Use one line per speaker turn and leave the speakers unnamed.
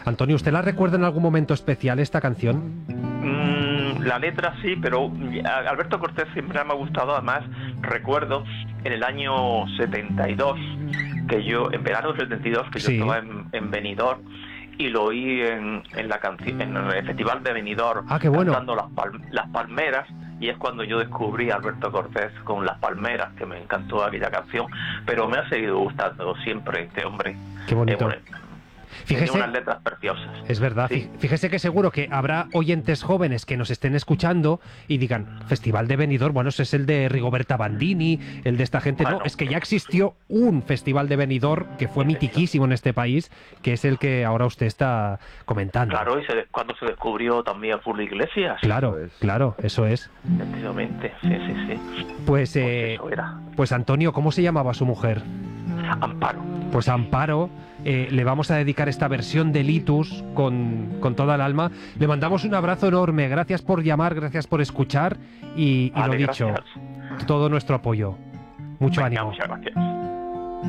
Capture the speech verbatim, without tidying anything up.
Antonio, ¿usted la recuerda en algún momento especial esta canción?
Mm, la letra sí, pero a Alberto Cortés siempre me ha gustado. Además, recuerdo en el año setenta y dos, que yo, en verano del setenta y dos, que yo
Sí.
estaba en, en Benidorm, y lo oí en, en la canción, en el Festival de Benidorm,
Ah, qué bueno.
cantando las, pal- las palmeras, y es cuando yo descubrí a Alberto Cortés con Las Palmeras, que me encantó aquella canción, pero me ha seguido gustando siempre este hombre.
Qué bonito.
Eh, bueno,
Fíjese,
tiene unas letras preciosas.
es verdad,
Sí.
fíjese que seguro que habrá oyentes jóvenes que nos estén escuchando y digan, Festival de Benidorm, bueno, ese es el de Rigoberta Bandini, el de esta gente.
Bueno,
no, es que ya existió un Festival de Benidorm que fue mitiquísimo en este país, que es el que ahora usted está comentando.
Claro, y se de- cuando se descubrió también Julio Iglesias.
Claro, claro, eso es.
Efectivamente, sí, sí, sí.
Pues, eh,
Pues eso era.
pues Antonio, ¿cómo se llamaba su mujer?
Amparo.
Pues a Amparo eh, le vamos a dedicar esta versión de Litus con, con toda el alma. Le mandamos un abrazo enorme, gracias por llamar, gracias por escuchar y, y
Vale,
lo dicho,
gracias.
todo nuestro apoyo. Mucho
Venga,
ánimo.
muchas gracias.